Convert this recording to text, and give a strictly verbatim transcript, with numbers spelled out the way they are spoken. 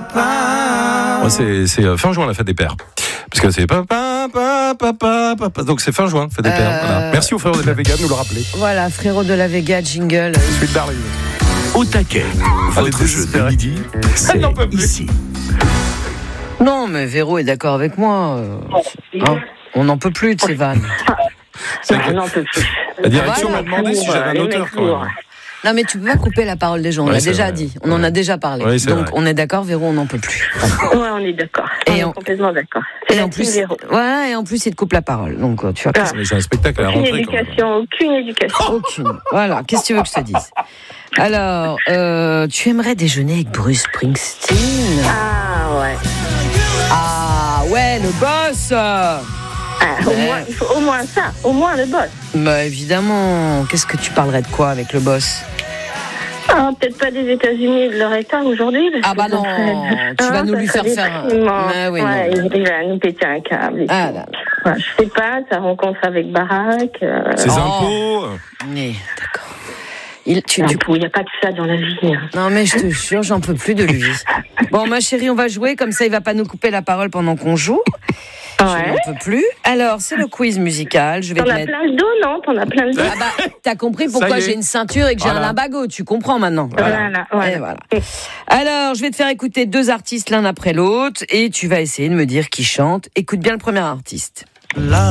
Ouais, c'est, c'est euh, fin juin la fête des pères. Parce que c'est papa, papa, papa, papa. Donc c'est fin juin, fête des pères. Euh... Voilà. Merci aux frères de la Vega de nous le rappeler. Voilà, frérot de la Vega, jingle. Suite d'Arline. Au taquet, votre jeu de midi, c'est ici. Non, mais Véro est d'accord avec moi. Hein, on n'en peut plus de ces vannes. On n'en peut plus. La direction Voilà. m'a demandé si j'avais un auteur quand même. Non, mais tu peux pas couper la parole des gens, on Ouais, l'a c'est déjà vrai. dit, on Ouais. en a déjà parlé. Ouais, c'est Donc vrai. on est d'accord, Véro, on n'en peut plus. Ouais, on est d'accord. On Et est on- complètement d'accord. C'est Et la en team plus, Véro. voilà, et en plus, il te coupe la parole. Donc euh, tu vois, Ah. Mais j'ai un spectacle à la Aucune rentrée quand même. éducation, aucune éducation. aucune. Voilà, qu'est-ce que tu veux que je te dise? Alors, euh, tu aimerais déjeuner avec Bruce Springsteen? Ah ouais. Ah ouais, le boss. Ah, au Ouais. moins, il faut au moins ça, au moins le boss. Bah évidemment. Qu'est-ce que tu parlerais de quoi avec le boss? Ah, peut-être pas des États-Unis et de leur État aujourd'hui. parce Ah que bah ça non, serait- tu vas Ah, nous ça lui serait faire faire. déprimant. Mais oui, ouais, non. il il va nous péter un câble. et Ah tout. là. Ouais, je sais pas, sa rencontre avec Barack. Euh... Ses Oh. impôts. Mais d'accord. Il, tu, Il tu- n'y a pas que ça dans la vie. hein. Non mais je te jure, j'en peux plus de lui. Bon ma chérie, on va jouer, comme ça il va pas nous couper la parole pendant qu'on joue. Je Ouais. n'en peux plus. Alors, c'est le quiz musical. Je vais T'en te as mettre. plein le dos, non? T'en as plein le dos. Ah bah, t'as compris pourquoi Ça y est. j'ai une ceinture et que j'ai Voilà. un limbago. Tu comprends maintenant. Voilà, voilà. Et voilà. Alors, je vais te faire écouter deux artistes l'un après l'autre et tu vas essayer de me dire qui chante. Écoute bien le premier artiste.